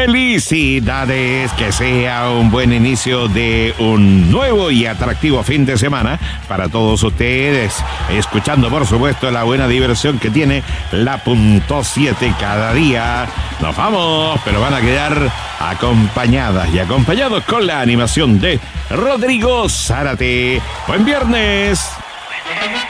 Felicidades, que sea un buen inicio de un nuevo y atractivo fin de semana para todos ustedes, escuchando por supuesto la buena diversión que tiene la Punto 7 cada día. Nos vamos, pero van a quedar acompañadas y acompañados con la animación de Rodrigo Zárate. Buen viernes.